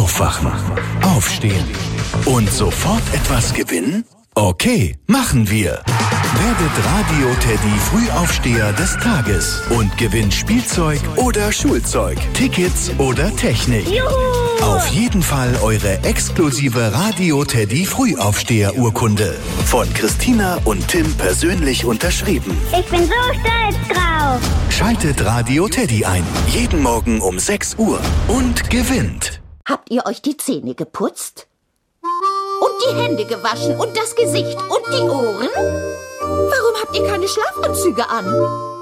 Aufwachen, aufstehen und sofort etwas gewinnen? Okay, machen wir. Werdet Radio-Teddy Frühaufsteher des Tages und gewinnt Spielzeug oder Schulzeug, Tickets oder Technik. Juhu! Auf jeden Fall eure exklusive Radio-Teddy Frühaufsteher-Urkunde. Von Christina und Tim persönlich unterschrieben. Ich bin so stolz drauf. Schaltet Radio-Teddy ein. Jeden Morgen um 6 Uhr. Und gewinnt. Habt ihr euch die Zähne geputzt? Und die Hände gewaschen und das Gesicht und die Ohren? Warum habt ihr keine Schlafanzüge an?